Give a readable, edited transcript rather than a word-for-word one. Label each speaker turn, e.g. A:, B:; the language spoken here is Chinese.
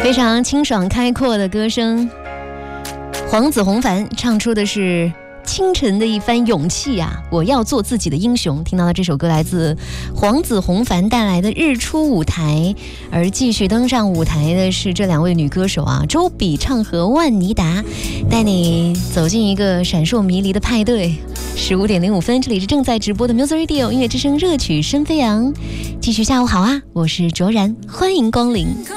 A: 非常清爽开阔的歌声，黄子弘凡唱出的是清晨的一番勇气啊！我要做自己的英雄。听到的这首歌来自黄子弘凡带来的《日出舞台》，而继续登上舞台的是这两位女歌手啊，周笔畅和万妮达，带你走进一个闪烁迷离的派对。15点05分，这里是正在直播的 Music Radio 音乐之声热曲声飞扬。继续下午好啊，我是卓然，欢迎光临。